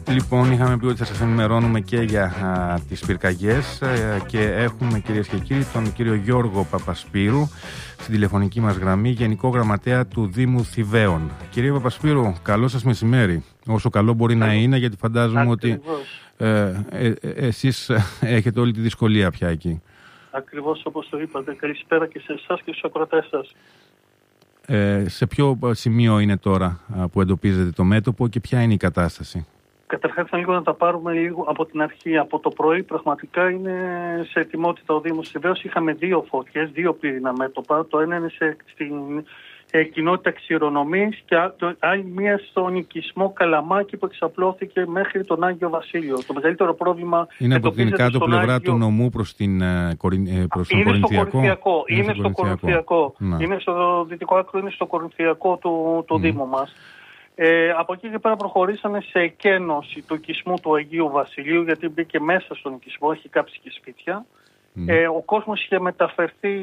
Λοιπόν, είχαμε πει ότι θα σας ενημερώνουμε και για τις πυρκαγιές και έχουμε, κυρίες και κύριοι, τον κύριο Γιώργο Παπασπύρου στην τηλεφωνική μας γραμμή, Γενικό Γραμματέα του Δήμου Θηβαίων. Κύριε Παπασπύρου, καλό σας μεσημέρι. Όσο καλό μπορεί να είναι, γιατί φαντάζομαι ότι εσείς έχετε όλη τη δυσκολία πια εκεί. Ακριβώς όπως το είπατε. Καλησπέρα και σε εσάς και στους ακροατές σας. Σε ποιο σημείο είναι τώρα που εντοπίζετε το μέτωπο και ποια είναι η κατάσταση? Καταρχάς, λίγο να τα πάρουμε λίγο από την αρχή. Από το πρωί πραγματικά είναι σε ετοιμότητα ο Δήμος Θηβαίος. Είχαμε 2 φωτιές, 2 πυρήνα μέτωπα. Το ένα είναι στην κοινότητα Ξηρονομής και άλλη μία στον οικισμό Καλαμάκι που εξαπλώθηκε μέχρι τον Άγιο Βασίλειο. Το μεγαλύτερο πρόβλημα είναι από την κάτω πλευρά του νομού προς τον Κορινθιακό. Είναι στο Κορινθιακό. Είναι στο δυτικό άκρο, είναι στο Κορινθιακό του Δήμου μας. Από εκεί και πέρα προχωρήσαμε σε εκένωση του οικισμού του Αγίου Βασιλείου, γιατί μπήκε μέσα στον οικισμό, έχει κάψει και σπίτια. Ο κόσμος είχε μεταφερθεί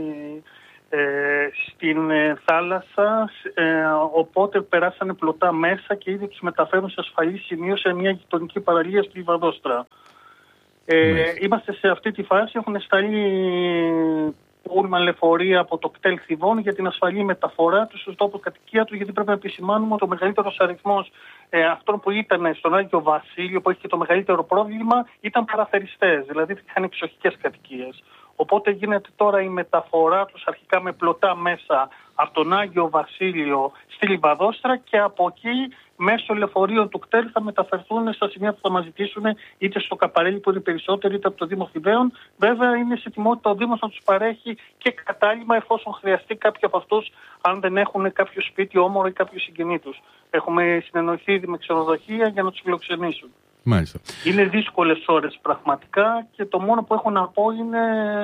στην θάλασσα, οπότε περάσανε πλωτά μέσα και ήδη τους μεταφέρουν σε ασφαλή σημείο σε μια γειτονική παραλία στη Λιβαδόστρα. Είμαστε σε αυτή τη φάση, έχουν σταλεί πούλμαν λεωφορεία από το κτέλ Θηβών για την ασφαλή μεταφορά του στους τόπους κατοικία του, γιατί πρέπει να επισημάνουμε ότι ο μεγαλύτερος αριθμός αυτών που ήταν στον Άγιο Βασίλειο, που έχει και το μεγαλύτερο πρόβλημα, ήταν παραθεριστές, δηλαδή είχαν εξοχικές κατοικίες. Οπότε γίνεται τώρα η μεταφορά τους αρχικά με πλωτά μέσα από τον Άγιο Βασίλειο στη Λιβαδόστρα και από εκεί μέσω λεωφορείων του κτέλ θα μεταφερθούν στα σημεία που θα μας ζητήσουν, είτε στο Καπαρέλι που είναι περισσότεροι, είτε από το Δήμο Θηβαίων. Βέβαια είναι σε ετοιμότητα ο Δήμος να τους παρέχει και κατάλημα εφόσον χρειαστεί κάποιοι από αυτούς, αν δεν έχουν κάποιο σπίτι όμορο ή κάποιο συγγενή τους. Έχουμε συνεννοηθεί ήδη με ξενοδοχεία για να τους φιλοξενήσουν. Μάλιστα. Είναι δύσκολες ώρες πραγματικά και το μόνο που έχω να πω είναι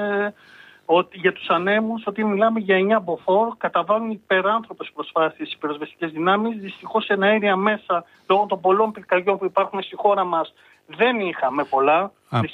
ότι για τους ανέμους, ότι μιλάμε για 9 μποφόρ, καταβάλουν υπεράνθρωπες προσπάθειες στις πυροσβεστικές δυνάμεις. Δυστυχώς εναέρια μέσα, λόγω των πολλών πυρκαγιών που υπάρχουν στη χώρα μας, δεν είχαμε πολλά.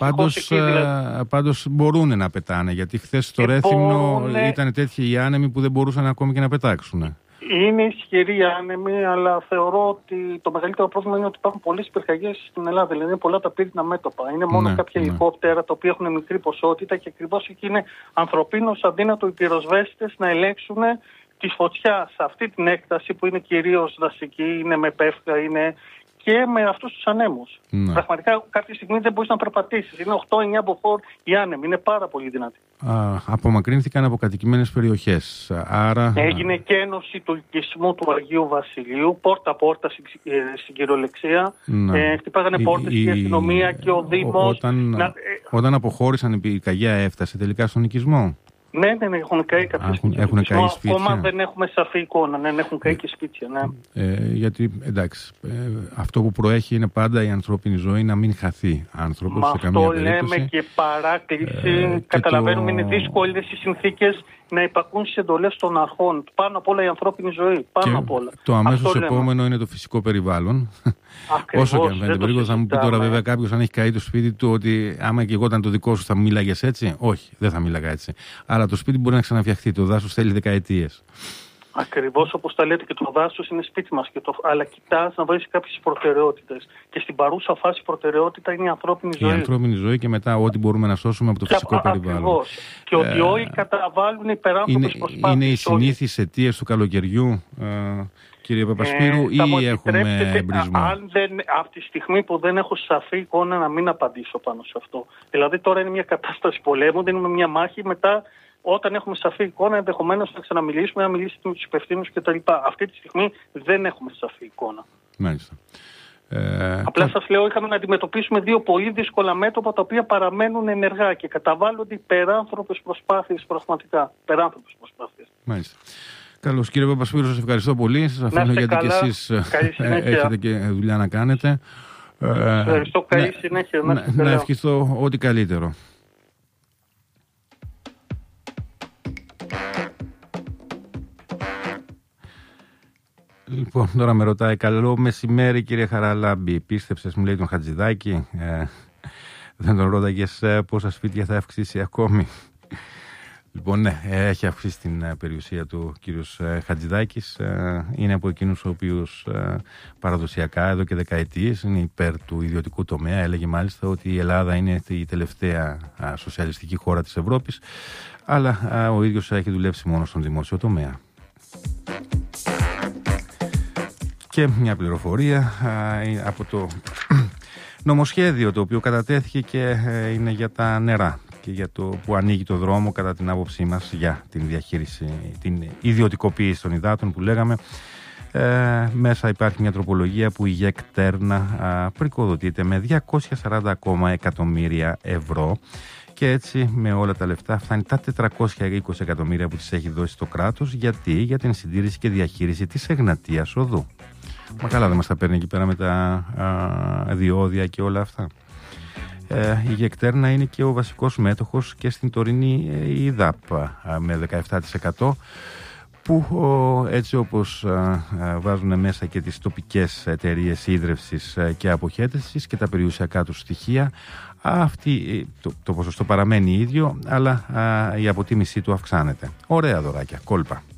Πάντως μπορούν να πετάνε, γιατί χθες στο Ρέθυμνο ήταν τέτοιοι οι άνεμοι που δεν μπορούσαν ακόμη και να πετάξουν. Είναι ισχυροί άνεμοι, αλλά θεωρώ ότι το μεγαλύτερο πρόβλημα είναι ότι υπάρχουν πολλές πυρκαγιές στην Ελλάδα. Δηλαδή είναι πολλά τα πύρινα μέτωπα. Είναι μόνο κάποια ελικόπτερα τα οποία έχουν μικρή ποσότητα και ακριβώς εκεί είναι ανθρωπίνως αδύνατο οι πυροσβέστες να ελέγξουν τη φωτιά σε αυτή την έκταση που είναι κυρίως δασική, είναι με πέφκα, είναι και με αυτούς τους ανέμους. Πραγματικά κάποια στιγμή δεν μπορείς να περπατήσεις. Είναι 8-9 μποφόρ οι άνεμοι. Είναι πάρα πολύ δυνατοί. Απομακρύνθηκαν από κατοικημένες περιοχές. Άρα... Έγινε εκένωση του οικισμού του Αγίου Βασιλείου, πόρτα-πόρτα στην κυριολεξία. Χτυπάγανε πόρτες και η αστυνομία και ο Δήμος. Όταν αποχώρησαν η πυρκαγιά έφτασε τελικά στον οικισμό? Ναι, έχουν καεί κάποια σπίτια. Έχουν καεί σπίτια. Ακόμα δεν έχουμε σαφή εικόνα. Ναι, έχουν καεί και σπίτια. Ναι. Γιατί εντάξει, αυτό που προέχει είναι πάντα η ανθρώπινη ζωή να μην χαθεί άνθρωπος σε καμία περίπτωση. Αυτό λέμε και παράκληση. Καταλαβαίνουμε, είναι δύσκολες οι συνθήκες να υπακούν στις εντολές των αρχών. Πάνω απ' όλα η ανθρώπινη ζωή. Πάνω απ' όλα. Το αμέσως επόμενο είναι το φυσικό περιβάλλον. Ακριβώς, όσο και αν φαίνεται περίπου, θα μου πει τώρα βέβαια κάποιος, αν έχει καεί το σπίτι του, ότι άμα και εγώ ήταν το δικό σου θα μίλαγες έτσι? Όχι, δεν θα μίλαγα έτσι. Αλλά το σπίτι μπορεί να ξαναφτιαχτεί. Το δάσος θέλει δεκαετίες. Ακριβώς όπως τα λέτε, και το δάσος είναι σπίτι μας. Αλλά κοιτάς να βρεις κάποιες προτεραιότητες. Και στην παρούσα φάση η προτεραιότητα είναι η ανθρώπινη ζωή. Η ανθρώπινη ζωή και μετά ό,τι μπορούμε να σώσουμε από το φυσικό περιβάλλον. Ακριβώς. Και ότι όλοι καταβάλουν υπεράνθρωπες προσπάθειες. Είναι οι συνήθεις αιτίες του καλοκαιριού, κύριε Παπασπύρου, ή έχουμε εμπρισμό? Από τη στιγμή που δεν έχω σαφή εικόνα, να μην απαντήσω πάνω σε αυτό. Δηλαδή τώρα είναι μια κατάσταση πολέμου, δεν είναι μια μάχη. Μετά, όταν έχουμε σαφή εικόνα, ενδεχομένως να ξαναμιλήσουμε, να μιλήσουμε με τους υπευθύνους κτλ. Αυτή τη στιγμή δεν έχουμε σαφή εικόνα. Μάλιστα. Απλά σας λέω, είχαμε να αντιμετωπίσουμε 2 πολύ δύσκολα μέτωπα τα οποία παραμένουν ενεργά και καταβάλλονται υπεράνθρωπες προσπάθειες πραγματικά. Υπεράνθρωπες προσπάθειες. Μάλιστα. Καλώς, κύριε Παπασπύρου, σας ευχαριστώ πολύ. Σας αφήνω γιατί και εσείς έχετε και δουλειά να κάνετε. Ευχαριστώ, καλή συνέχεια. Να ευχηθώ ό,τι καλύτερο. Λοιπόν, τώρα με ρωτάει, καλό μεσημέρι κύριε Χαραλάμπη. Πίστεψες, μου λέει τον Χατζηδάκη. Δεν τον ρώταγες πόσα σπίτια θα αυξήσει ακόμη? Λοιπόν, ναι, έχει αυξήσει την περιουσία του κύριος Χατζηδάκης. Είναι από εκείνους ο οποίος παραδοσιακά εδώ και δεκαετίες είναι υπέρ του ιδιωτικού τομέα. Έλεγε μάλιστα ότι η Ελλάδα είναι η τελευταία σοσιαλιστική χώρα της Ευρώπης, αλλά ο ίδιος έχει δουλέψει μόνο στον δημόσιο τομέα. Και μια πληροφορία από το νομοσχέδιο το οποίο κατατέθηκε και είναι για τα νερά και για το που ανοίγει το δρόμο κατά την άποψή μας για την διαχείριση, την ιδιωτικοποίηση των υδάτων που λέγαμε. Μέσα υπάρχει μια τροπολογία που η ΓΕΚ Τέρνα πρικοδοτείται με 240 ακόμα εκατομμύρια ευρώ και έτσι με όλα τα λεφτά φτάνει τα 420 εκατομμύρια που τις έχει δώσει το κράτος. Γιατί? Για την συντήρηση και διαχείριση της Εγνατίας Οδού. Μα καλά δεν μας τα παίρνει εκεί πέρα με τα διόδια και όλα αυτά. Η ΓΕΚ Τέρνα είναι και ο βασικός μέτοχος και στην τωρινή ΙΔΑΠ με 17%, που έτσι όπως βάζουν μέσα και τις τοπικές εταιρείες ίδρευσης και αποχέτευσης και τα περιουσιακά του στοιχεία, το ποσοστό παραμένει ίδιο, αλλά η αποτίμησή του αυξάνεται. Ωραία δωράκια, κόλπα.